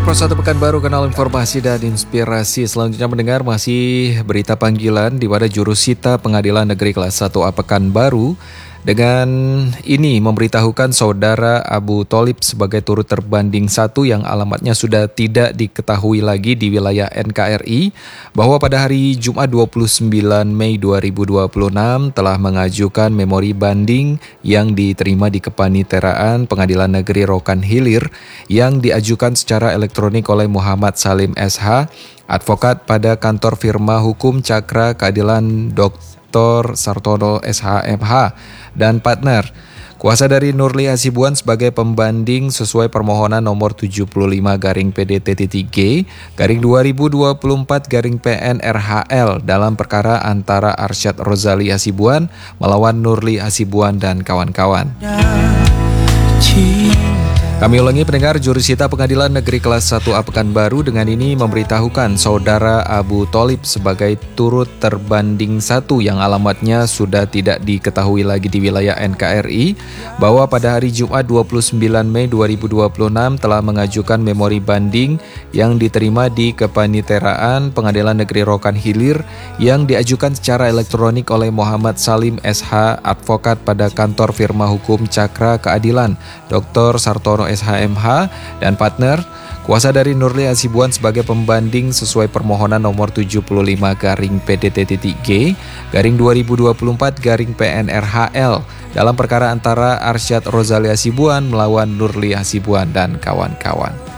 Pro 1 Pekanbaru, kanal informasi dan inspirasi. Selanjutnya mendengar masih berita panggilan di mana jurusita Pengadilan Negeri Kelas 1A Pekanbaru dengan ini memberitahukan saudara Abu Tholib sebagai turut terbanding 1 yang alamatnya sudah tidak diketahui lagi di wilayah NKRI bahwa pada hari Jumat 29 Mei 2026 telah mengajukan memori banding yang diterima di Kepaniteraan Pengadilan Negeri Rokan Hilir yang diajukan secara elektronik oleh Muhammad Salim SH, advokat pada kantor firma hukum Cakra Keadilan Dr. Sartono SHMH dan partner. Kuasa dari Nurli Hasibuan sebagai pembanding sesuai permohonan nomor 75-PDT-G-2024-PN-RHL dalam perkara antara Arsyad Rozali Hasibuan melawan Nurli Hasibuan dan kawan-kawan. Kami ulangi pendengar, jurusita Pengadilan Negeri Kelas 1A Pekanbaru dengan ini memberitahukan saudara Abu Tholib sebagai turut terbanding 1 yang alamatnya sudah tidak diketahui lagi di wilayah NKRI bahwa pada hari Jumat 29 Mei 2026 telah mengajukan memori banding yang diterima di Kepaniteraan Pengadilan Negeri Rokan Hilir yang diajukan secara elektronik oleh Muhammad Salim SH, advokat pada kantor firma hukum Cakra Keadilan Dr. Sartono SHMH dan partner. Kuasa dari Nurli Hasibuan sebagai pembanding sesuai permohonan nomor 75-PDT-G-2024-PN-RHL dalam perkara antara Arsyad Rozali Hasibuan melawan Nurli Hasibuan dan kawan-kawan.